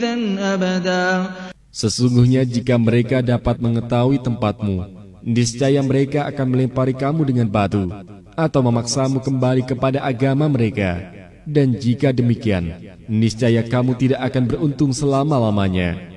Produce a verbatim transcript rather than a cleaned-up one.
Sesungguhnya jika mereka dapat mengetahui tempatmu, niscaya mereka akan melempari kamu dengan batu atau memaksamu kembali kepada agama mereka. Dan jika demikian, niscaya kamu tidak akan beruntung selama-lamanya.